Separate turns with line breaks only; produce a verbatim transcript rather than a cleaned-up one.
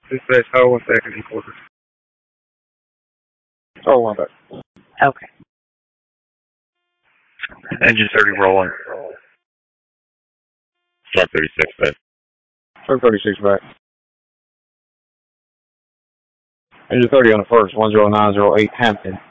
Dispatch, hold one second, E quarters.
Oh, one back.
Okay.
Engine thirty rolling. Truck thirty-six back.
Truck thirty-six back. Engine thirty on the first, one zero nine zero eight Hampton.